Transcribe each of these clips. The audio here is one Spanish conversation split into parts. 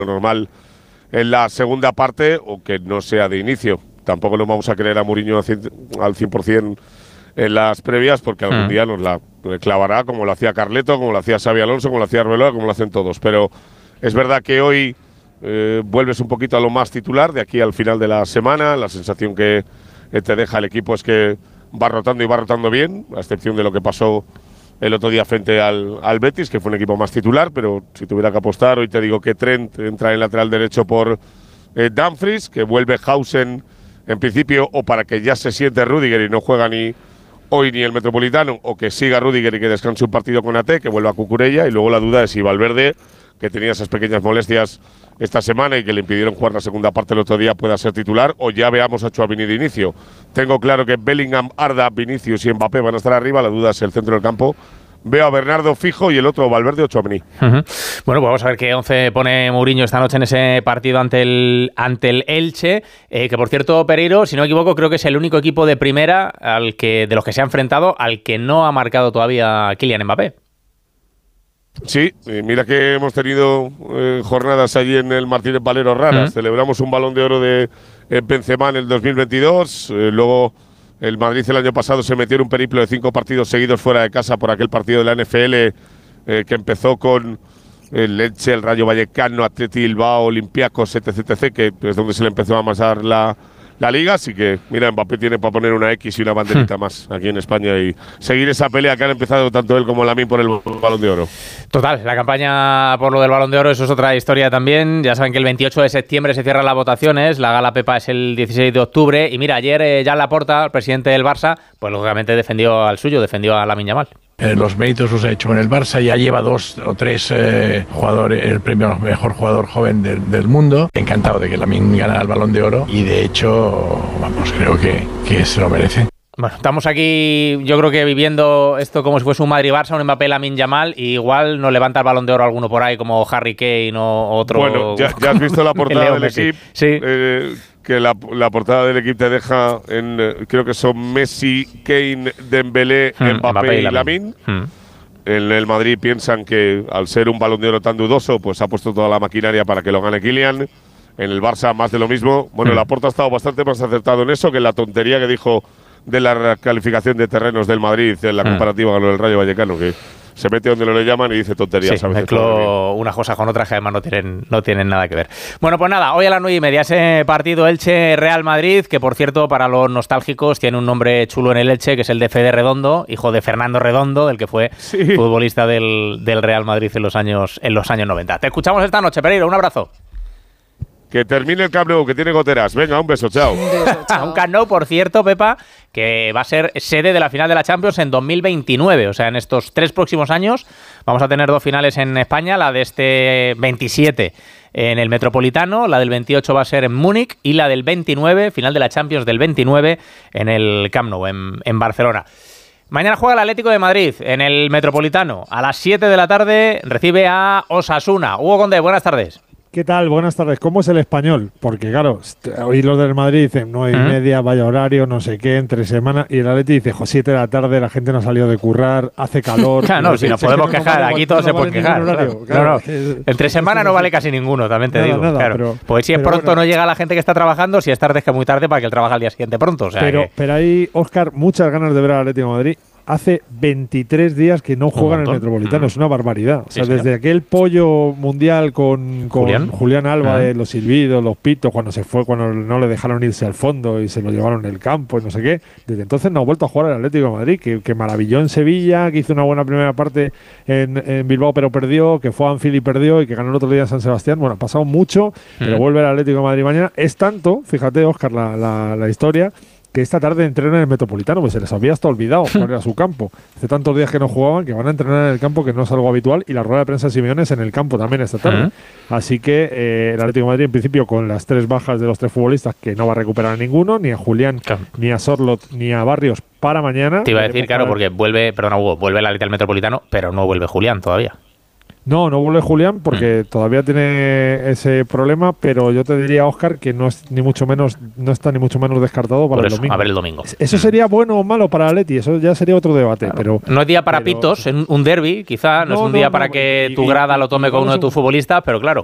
normal en la segunda parte o que no sea de inicio. Tampoco nos vamos a creer a Mourinho al 100% en las previas, porque algún día nos la clavará, como lo hacía Carleto, como lo hacía Xabi Alonso, como lo hacía Arbeloa, como lo hacen todos. Pero es verdad que hoy vuelves un poquito a lo más titular de aquí al final de la semana. La sensación que te deja el equipo es que va rotando y va rotando bien, a excepción de lo que pasó el otro día frente al Betis, que fue un equipo más titular, pero si tuviera que apostar, hoy te digo que Trent entra en lateral derecho por Dumfries, que vuelve Hausen en principio, o para que ya se siente Rüdiger y no juega ni hoy ni el Metropolitano, o que siga Rüdiger y que descanse un partido con AT, que vuelva a Cucurella, y luego la duda es si Valverde, que tenía esas pequeñas molestias esta semana y que le impidieron jugar la segunda parte el otro día, pueda ser titular, o ya veamos a Tchouaméni de inicio. Tengo claro que Bellingham, Arda, Vinicius y Mbappé van a estar arriba, la duda es el centro del campo. Veo a Bernardo fijo y el otro Valverde o Tchouaméni. Bueno, pues vamos a ver qué 11 pone Mourinho esta noche en ese partido ante el Elche, que por cierto, Pereiro, si no me equivoco, creo que es el único equipo de primera de los que se ha enfrentado al que no ha marcado todavía Kylian Mbappé. Sí, mira que hemos tenido jornadas allí en el Martínez Valero raras. Celebramos un Balón de Oro de Benzema en el 2022, luego el Madrid el año pasado se metió en un periplo de 5 partidos seguidos fuera de casa por aquel partido de la NFL que empezó con el Elche, el Rayo Vallecano, Atleti Bilbao, Olympiacos, etc., que es donde se le empezó a amasar la Liga. Así que, mira, Mbappé tiene para poner una X y una banderita más aquí en España y seguir esa pelea que han empezado tanto él como Lamine por el Balón de Oro. Total, la campaña por lo del Balón de Oro, eso es otra historia también. Ya saben que el 28 de septiembre se cierran las votaciones, la gala Pepa es el 16 de octubre. Y mira, ayer Joan Laporta, el presidente del Barça, pues lógicamente defendió al suyo, defendió a Lamine Yamal. Los méritos los ha hecho en el Barça, ya lleva 2 o 3 jugadores, el premio mejor jugador joven del mundo. Encantado de que Lamine gane el Balón de Oro y de hecho, vamos, creo que se lo merece. Bueno, estamos aquí, yo creo que viviendo esto como si fuese un Madrid-Barça, un Mbappé, Lamine Yamal, y igual nos levanta el Balón de Oro alguno por ahí, como Harry Kane o otro. Bueno, ya has visto la portada del equipo. Sí. Que la portada del equipo te deja creo que son Messi, Kane, Dembélé, Mbappé y Lamine. En el Madrid piensan que al ser un Balón de Oro tan dudoso, pues ha puesto toda la maquinaria para que lo gane Kylian. En el Barça más de lo mismo. Bueno, Laporta ha estado bastante más acertado en eso que en la tontería que dijo de la recalificación de terrenos del Madrid en la comparativa con el Rayo Vallecano, que se mete donde lo le llaman y dice tonterías. Sí, mezcló unas cosas con otras que además no tienen nada que ver. Bueno, pues nada, hoy a las 9:30 ese partido Elche-Real Madrid, que por cierto, para los nostálgicos, tiene un nombre chulo en el Elche, que es el de Fede Redondo, hijo de Fernando Redondo, el que fue futbolista del Real Madrid en los años 90. Te escuchamos esta noche, Pereiro, un abrazo. Que termine el Camp Nou, que tiene goteras. Venga, un beso, chao. Un Camp Nou, por cierto, Pepa, que va a ser sede de la final de la Champions en 2029. O sea, en estos 3 próximos años vamos a tener 2 finales en España. La de este 27 en el Metropolitano, la del 28 va a ser en Múnich y la del 29, final de la Champions del 29, en el Camp Nou, en Barcelona. Mañana juega el Atlético de Madrid en el Metropolitano. A las 7 de la tarde recibe a Osasuna. Hugo Condé, buenas tardes. ¿Qué tal? Buenas tardes. ¿Cómo es el Español? Porque claro, hoy los del Madrid dicen 9:30, vaya horario, no sé qué, entre semana, y el Atleti dice, 7 de la tarde, la gente no ha salido de currar, hace calor. Claro, no, si nos podemos quejar, aquí todos se pueden quejar. Claro. Entre semana no vale casi ninguno, también te digo. Nada, claro. Pues si es pronto bueno, no llega la gente que está trabajando, si es tarde es que muy tarde para que él trabaje al día siguiente pronto. O sea pero hay, Óscar, muchas ganas de ver al Atlético de Madrid. Hace 23 días que no juegan en el Metropolitano, es una barbaridad. O sea, desde aquel pollo mundial con Julián Alba, de los silbidos, los pitos, cuando se fue, cuando no le dejaron irse al fondo y se lo llevaron del campo y no sé qué, desde entonces no ha vuelto a jugar el Atlético de Madrid, que maravilló en Sevilla, que hizo una buena primera parte en Bilbao pero perdió, que fue a Anfield y perdió y que ganó el otro día en San Sebastián. Bueno, ha pasado mucho, pero vuelve el Atlético de Madrid mañana. Es tanto, fíjate, Óscar, la historia, que esta tarde entrenan en el Metropolitano, pues se les había hasta olvidado cuál era su campo. Hace tantos días que no jugaban que van a entrenar en el campo, que no es algo habitual, y la rueda de prensa de Simeone es en el campo también esta tarde. Así que el Atlético de Madrid, en principio, con las 3 bajas de los 3 futbolistas, que no va a recuperar a ninguno, ni a Julián, ni a Sorloth, ni a Barrios para mañana. Te iba a decir, claro, porque vuelve el Atlético al Metropolitano, pero no vuelve Julián todavía. No vuelve Julián porque todavía tiene ese problema, pero yo te diría, Óscar, que no está ni mucho menos descartado para el domingo. A ver el domingo. ¿Eso sería bueno o malo para Atleti? Eso ya sería otro debate. Claro. Pero no es día para pitos, en un derbi, quizá, no es un día para que tu grada lo tome con uno de tus futbolistas, pero claro.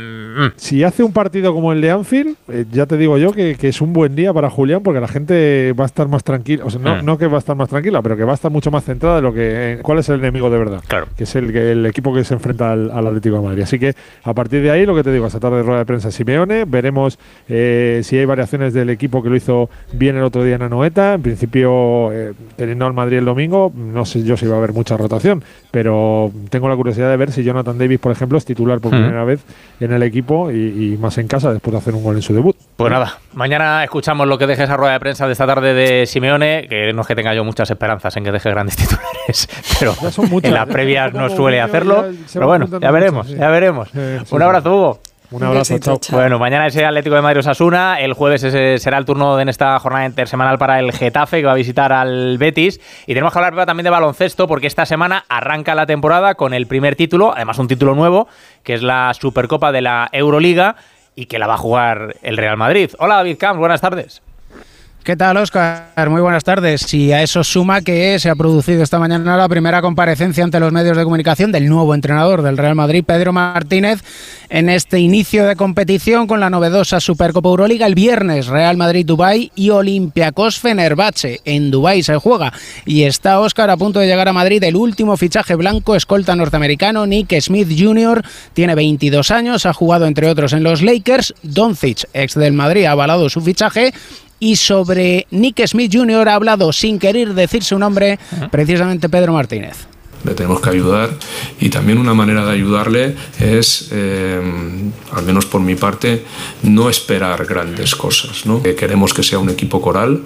Si hace un partido como el de Anfield, ya te digo yo que es un buen día para Julián, porque la gente va a estar más tranquila. O sea, no que va a estar más tranquila, pero que va a estar mucho más centrada de lo que cuál es el enemigo de verdad. Claro. Que es el equipo que se enfrenta al Atlético de Madrid. Así que a partir de ahí, lo que te digo, esta tarde de rueda de prensa Simeone, veremos si hay variaciones del equipo que lo hizo bien el otro día en Anoeta. En principio, teniendo al Madrid el domingo, no sé yo si va a haber mucha rotación, pero tengo la curiosidad de ver si Jonathan Davis, por ejemplo, es titular por primera vez en el equipo y más en casa después de hacer un gol en su debut. Pues nada, mañana escuchamos lo que deje esa rueda de prensa de esta tarde de Simeone, que no es que tenga yo muchas esperanzas en que deje grandes titulares, pero muchas, en las previas no suele hacerlo, pero bueno, ya veremos. Un abrazo, Hugo. Un abrazo, chao. Bueno, mañana ese Atlético de Madrid Osasuna, el jueves ese será el turno en esta jornada intersemanal para el Getafe, que va a visitar al Betis, y tenemos que hablar también de baloncesto, porque esta semana arranca la temporada con el primer título, además un título nuevo, que es la Supercopa de la Euroliga, y que la va a jugar el Real Madrid. Hola, David Camps, buenas tardes. ¿Qué tal, Óscar? Muy buenas tardes. Y a eso suma que se ha producido esta mañana la primera comparecencia ante los medios de comunicación del nuevo entrenador del Real Madrid, Pedro Martínez, en este inicio de competición con la novedosa Supercopa Euroliga. El viernes, Real Madrid-Dubái y Olympiacos Fenerbahce. En Dubái se juega. Y está, Óscar, a punto de llegar a Madrid el último fichaje blanco, escolta norteamericano, Nick Smith Jr. Tiene 22 años, ha jugado entre otros en los Lakers. Doncic, ex del Madrid, ha avalado su fichaje. Y sobre Nick Smith Jr. ha hablado, sin querer decir su nombre, precisamente Pedro Martínez. Le tenemos que ayudar, y también una manera de ayudarle es, al menos por mi parte, no esperar grandes cosas, ¿no? Queremos que sea un equipo coral,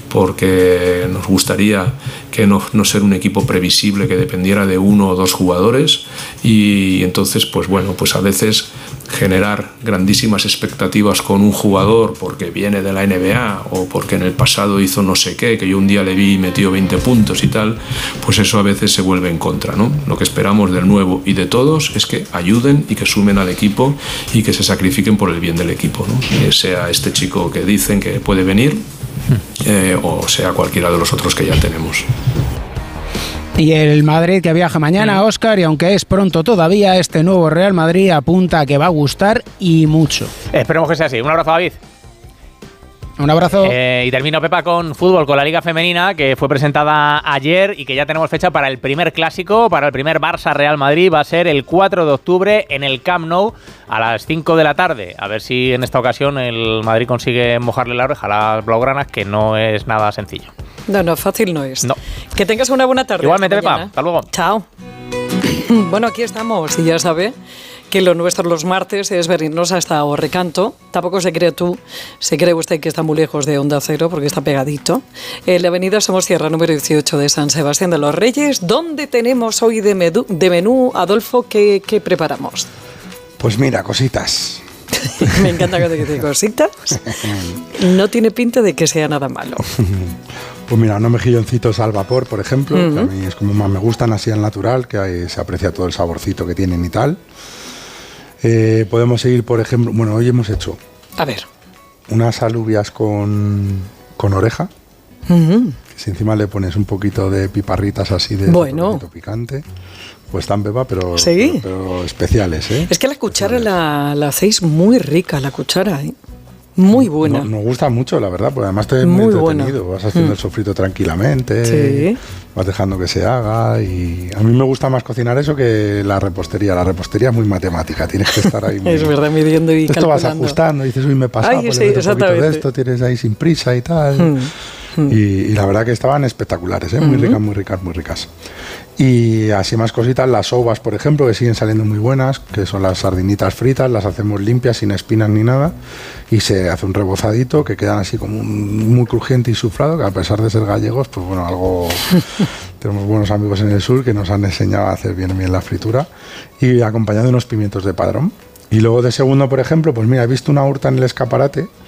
porque nos gustaría que no ser un equipo previsible que dependiera de uno o dos jugadores, y entonces pues bueno, pues a veces generar grandísimas expectativas con un jugador porque viene de la NBA o porque en el pasado hizo no sé qué, que yo un día le vi y metió 20 puntos y tal, pues eso a veces se vuelve en contra, ¿no? Lo que esperamos del nuevo y de todos es que ayuden y que sumen al equipo y que se sacrifiquen por el bien del equipo, ¿no? Sea este chico que dicen que puede venir, o sea cualquiera de los otros que ya tenemos. Y el Madrid que viaja mañana, Óscar, y aunque es pronto todavía, este nuevo Real Madrid apunta a que va a gustar y mucho. Esperemos que sea así. Un abrazo, David. Un abrazo. Y termino, Pepa, con fútbol, con la Liga Femenina, que fue presentada ayer y que ya tenemos fecha para el primer clásico, para el primer Barça-Real Madrid. Va a ser el 4 de octubre en el Camp Nou a las 5 de la tarde. A ver si en esta ocasión el Madrid consigue mojarle la oreja a las blaugranas, que no es nada sencillo. No, fácil no es. No. Que tengas una buena tarde. Igualmente, Pepa. Hasta luego. Chao. Bueno, aquí estamos, y ya sabe que lo nuestro los martes es venirnos hasta Recanto. Tampoco se cree usted que está muy lejos de Onda Cero, porque está pegadito. En la avenida Somos Sierra, número 18 de San Sebastián de los Reyes. ¿Dónde tenemos hoy de menú, Adolfo? ¿Qué preparamos? Pues mira, cositas. Me encanta que te diga cositas. No tiene pinta de que sea nada malo. Pues mira, unos mejilloncitos al vapor, por ejemplo, que a mí es como más me gustan, así al natural, que ahí se aprecia todo el saborcito que tienen y tal. Podemos seguir, por ejemplo, bueno, hoy hemos hecho unas alubias con oreja, que si encima le pones un poquito de piparritas así de picante, pues tan Pepa, pero especiales, ¿eh? Es que la cuchara la hacéis muy rica, la cuchara, ¿eh? Muy buena. Nos gusta mucho, la verdad, porque además te es muy entretenido. Buena. Vas haciendo el sofrito tranquilamente, vas dejando que se haga, y a mí me gusta más cocinar eso que la repostería. La repostería es muy matemática, tienes que estar ahí. Es verdad, midiendo y calculando. Esto vas ajustando, dices, uy, me pasa, pues le meto un poquito de esto, tienes ahí sin prisa y tal. Y la verdad que estaban espectaculares, ¿eh? Muy ricas. Y así más cositas, las uvas, por ejemplo, que siguen saliendo muy buenas, que son las sardinitas fritas, las hacemos limpias, sin espinas ni nada, y se hace un rebozadito que quedan así como muy crujiente y sufrado, que a pesar de ser gallegos, pues bueno, algo... Tenemos buenos amigos en el sur que nos han enseñado a hacer bien la fritura, y acompañado de unos pimientos de Padrón. Y luego de segundo, por ejemplo, pues mira, he visto una hurta en el escaparate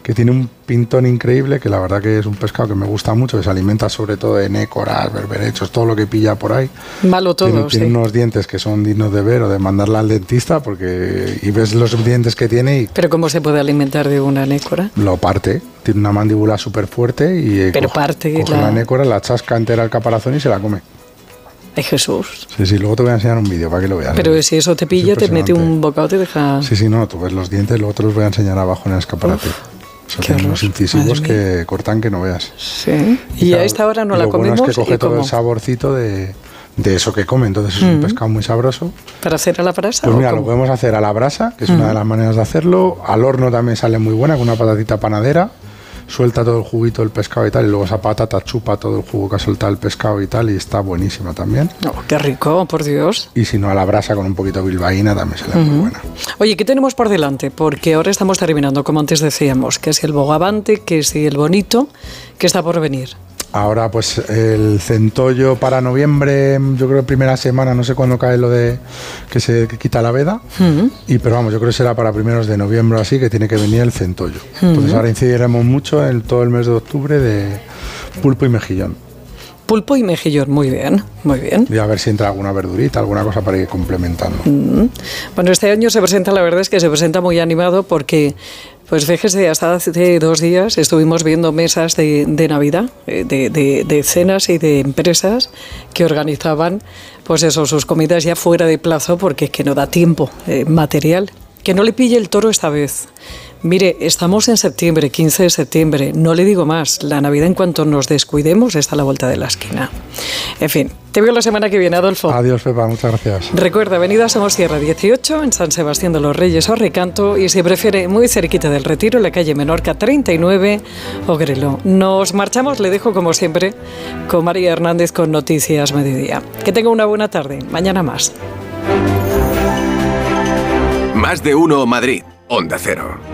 que tiene un pintón increíble, que la verdad que es un pescado que me gusta mucho, que se alimenta sobre todo de nécoras, berberechos, todo lo que pilla por ahí. Malo todo, tiene unos dientes que son dignos de ver o de mandarla al dentista, porque y ves los dientes que tiene y... ¿Pero cómo se puede alimentar de una nécora? Lo parte, tiene una mandíbula súper fuerte y coge la nécora, la chasca entera al caparazón y se la come. ¡Ay, Jesús! Sí, luego te voy a enseñar un vídeo para que lo veas. Pero si eso te pilla, te mete un bocado, te deja... Sí, no, tú ves los dientes, luego te los voy a enseñar abajo en el escaparate. Son unos incisivos que cortan que no veas. Sí. Y a esta hora no la comemos. Lo bueno es que coge todo el saborcito de eso que come, entonces es un pescado muy sabroso. ¿Para hacer a la brasa? Pues mira, lo podemos hacer a la brasa, que es una de las maneras de hacerlo. Al horno también sale muy buena, con una patatita panadera. Suelta todo el juguito del pescado y tal, y luego esa patata chupa todo el jugo que ha soltado el pescado y tal, y está buenísima también. Oh, ¡qué rico, por Dios! Y si no, a la brasa con un poquito de bilbaína también sale muy buena. Oye, ¿qué tenemos por delante? Porque ahora estamos terminando, como antes decíamos, que si el bogavante, que si el bonito, ¿qué está por venir? Ahora pues el centollo para noviembre, yo creo que primera semana, no sé cuándo cae lo de que se quita la veda, pero vamos, yo creo que será para primeros de noviembre o así que tiene que venir el centollo. Entonces ahora incidiremos mucho en todo el mes de octubre de pulpo y mejillón. Pulpo y mejillón, muy bien, muy bien. Y a ver si entra alguna verdurita, alguna cosa para ir complementando. Bueno, este año se presenta, la verdad es que se presenta muy animado porque, pues fíjese, hasta hace 2 días estuvimos viendo mesas de Navidad, de cenas y de empresas que organizaban, pues eso, sus comidas ya fuera de plazo porque es que no da tiempo material. Que no le pille el toro esta vez. Mire, estamos en septiembre, 15 de septiembre, no le digo más, la Navidad en cuanto nos descuidemos está a la vuelta de la esquina. En fin, te veo la semana que viene, Adolfo. Adiós, Pepa, muchas gracias. Recuerda, Avenida Somosierra 18, en San Sebastián de los Reyes o Recanto, y si prefiere, muy cerquita del Retiro, en la calle Menorca 39 o Grelo. Nos marchamos, le dejo como siempre con María Hernández con Noticias Mediodía. Que tenga una buena tarde, mañana más. Más de uno Madrid, Onda Cero.